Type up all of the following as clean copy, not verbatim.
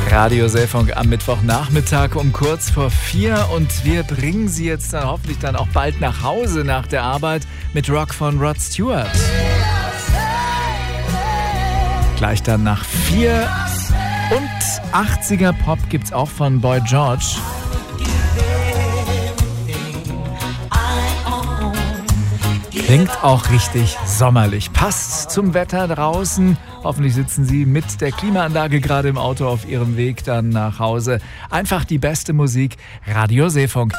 Radio Seefunk am Mittwochnachmittag um kurz vor 4 und wir bringen Sie jetzt dann hoffentlich dann auch bald nach Hause nach der Arbeit mit Rock von Rod Stewart. Gleich dann nach 4 und 80er Pop gibt's auch von Boy George. Klingt auch richtig sommerlich. Passt zum Wetter draußen. Hoffentlich sitzen Sie mit der Klimaanlage gerade im Auto auf Ihrem Weg dann nach Hause. Einfach die beste Musik. Radio Seefunk.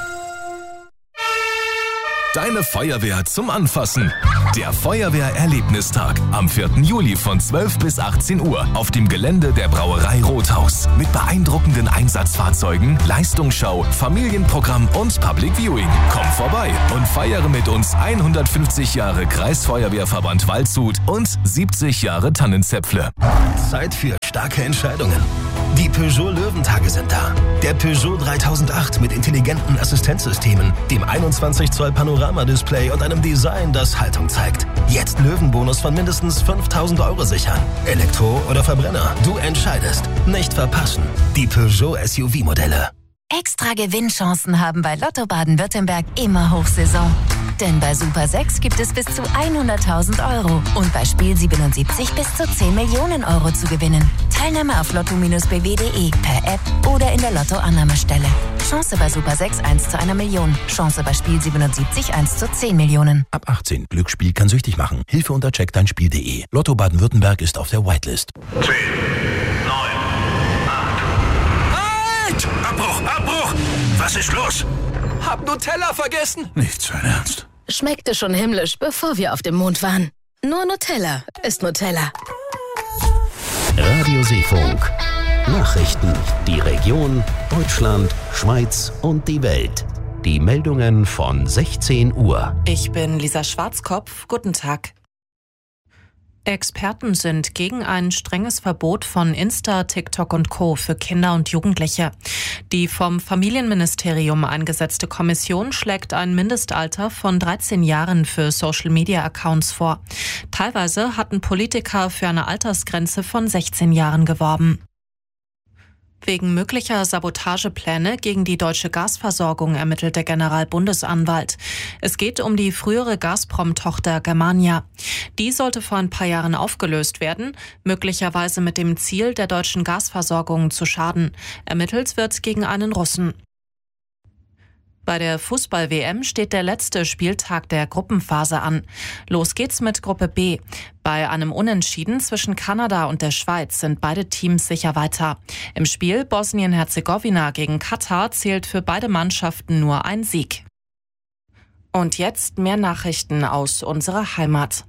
Deine Feuerwehr zum Anfassen. Der Feuerwehr-Erlebnistag am 4. Juli von 12 bis 18 Uhr auf dem Gelände der Brauerei Rothaus. Mit beeindruckenden Einsatzfahrzeugen, Leistungsschau, Familienprogramm und Public Viewing. Komm vorbei und feiere mit uns 150 Jahre Kreisfeuerwehrverband Waldshut und 70 Jahre Tannenzäpfle. Zeit für starke Entscheidungen. Die Peugeot Löwentage sind da. Der Peugeot 3008 mit intelligenten Assistenzsystemen, dem 21 Zoll Panoramadisplay und einem Design, das Haltung zeigt. Jetzt Löwenbonus von mindestens 5.000 Euro sichern. Elektro oder Verbrenner, du entscheidest. Nicht verpassen. Die Peugeot SUV-Modelle. Extra Gewinnchancen haben bei Lotto Baden-Württemberg immer Hochsaison. Denn bei Super 6 gibt es bis zu 100.000 Euro und bei Spiel 77 bis zu 10 Millionen Euro zu gewinnen. Teilnahme auf lotto-bw.de, per App oder in der Lottoannahmestelle. Chance bei Super 6 1 zu 1 Million. Chance bei Spiel 77 1 zu 10 Millionen. Ab 18. Glücksspiel kann süchtig machen. Hilfe unter checkdeinspiel.de. Lotto Baden-Württemberg ist auf der Whitelist. 10, 9, 8. Halt! Abbruch! Was ist los? Hab Nutella vergessen. Nicht sein Ernst. Schmeckte schon himmlisch, bevor wir auf dem Mond waren. Nur Nutella ist Nutella. Radio Seefunk. Nachrichten. Die Region, Deutschland, Schweiz und die Welt. Die Meldungen von 16 Uhr. Ich bin Lisa Schwarzkopf. Guten Tag. Experten sind gegen ein strenges Verbot von Insta, TikTok und Co. für Kinder und Jugendliche. Die vom Familienministerium eingesetzte Kommission schlägt ein Mindestalter von 13 Jahren für Social-Media-Accounts vor. Teilweise hatten Politiker für eine Altersgrenze von 16 Jahren geworben. Wegen möglicher Sabotagepläne gegen die deutsche Gasversorgung ermittelt der Generalbundesanwalt. Es geht um die frühere Gazprom-Tochter Germania. Die sollte vor ein paar Jahren aufgelöst werden, möglicherweise mit dem Ziel, der deutschen Gasversorgung zu schaden. Ermittelt wird gegen einen Russen. Bei der Fußball-WM steht der letzte Spieltag der Gruppenphase an. Los geht's mit Gruppe B. Bei einem Unentschieden zwischen Kanada und der Schweiz sind beide Teams sicher weiter. Im Spiel Bosnien-Herzegowina gegen Katar zählt für beide Mannschaften nur ein Sieg. Und jetzt mehr Nachrichten aus unserer Heimat.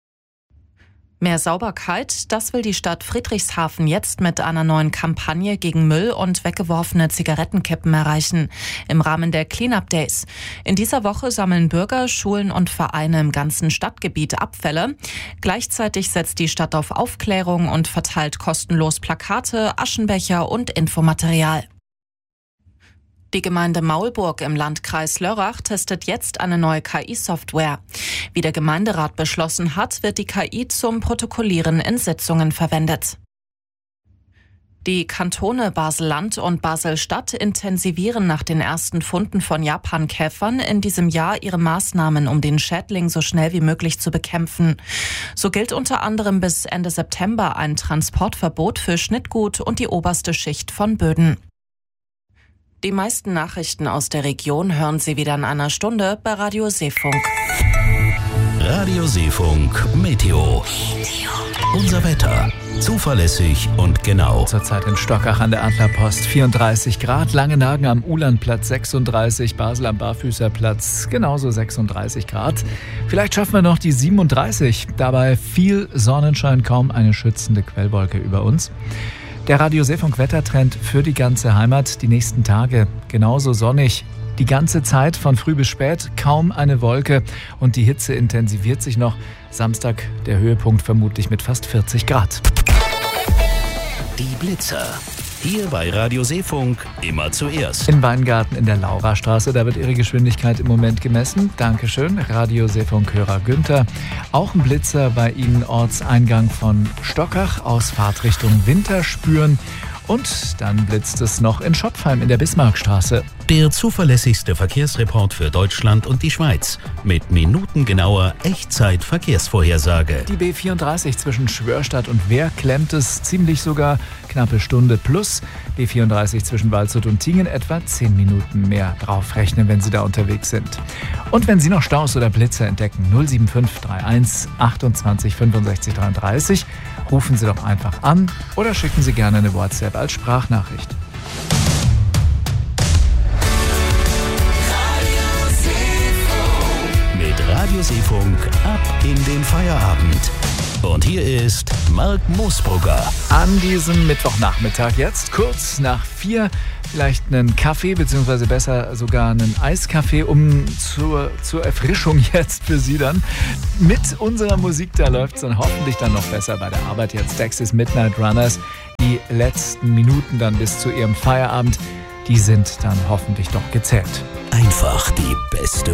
Mehr Sauberkeit, das will die Stadt Friedrichshafen jetzt mit einer neuen Kampagne gegen Müll und weggeworfene Zigarettenkippen erreichen. Im Rahmen der Cleanup Days. In dieser Woche sammeln Bürger, Schulen und Vereine im ganzen Stadtgebiet Abfälle. Gleichzeitig setzt die Stadt auf Aufklärung und verteilt kostenlos Plakate, Aschenbecher und Infomaterial. Die Gemeinde Maulburg im Landkreis Lörrach testet jetzt eine neue KI-Software. Wie der Gemeinderat beschlossen hat, wird die KI zum Protokollieren in Sitzungen verwendet. Die Kantone Basel-Land und Basel-Stadt intensivieren nach den ersten Funden von Japankäfern in diesem Jahr ihre Maßnahmen, um den Schädling so schnell wie möglich zu bekämpfen. So gilt unter anderem bis Ende September ein Transportverbot für Schnittgut und die oberste Schicht von Böden. Die meisten Nachrichten aus der Region hören Sie wieder in einer Stunde bei Radio Seefunk. Radio Seefunk Meteo. Unser Wetter. Zuverlässig und genau. Zurzeit in Stockach an der Adlerpost 34 Grad, Langenhagen am Uhlandplatz 36, Basel am Barfüßerplatz genauso 36 Grad. Vielleicht schaffen wir noch die 37, dabei viel Sonnenschein, kaum eine schützende Quellwolke über uns. Der Radio Seefunk Wettertrend für die ganze Heimat. Die nächsten Tage genauso sonnig. Die ganze Zeit von früh bis spät kaum eine Wolke und die Hitze intensiviert sich noch. Samstag der Höhepunkt vermutlich mit fast 40 Grad. Die Blitzer. Hier bei Radio Seefunk immer zuerst. In Weingarten in der Laurastraße, da wird ihre Geschwindigkeit im Moment gemessen. Dankeschön, Radio Seefunk-Hörer Günther. Auch ein Blitzer bei Ihnen, Ortseingang von Stockach, Ausfahrt Richtung Winterspüren. Und dann blitzt es noch in Schopfheim in der Bismarckstraße. Der zuverlässigste Verkehrsreport für Deutschland und die Schweiz mit minutengenauer Echtzeit-Verkehrsvorhersage. Die B34 zwischen Schwörstadt und Wehr klemmt es ziemlich sogar, knappe Stunde plus. B34 zwischen Waldshut und Tingen etwa 10 Minuten mehr draufrechnen, wenn Sie da unterwegs sind. Und wenn Sie noch Staus oder Blitze entdecken, 07531 28 65 33, rufen Sie doch einfach an oder schicken Sie gerne eine WhatsApp als Sprachnachricht. Mit Radiosee-Funk ab in den Feierabend. Und hier ist Marc Moosbrugger. An diesem Mittwochnachmittag jetzt, kurz nach 4, vielleicht einen Kaffee, beziehungsweise besser sogar einen Eiskaffee, zur Erfrischung jetzt für Sie dann. Mit unserer Musik, da läuft es dann hoffentlich dann noch besser bei der Arbeit jetzt. Dexys Midnight Runners, die letzten Minuten dann bis zu Ihrem Feierabend, die sind dann hoffentlich doch gezählt. Einfach die beste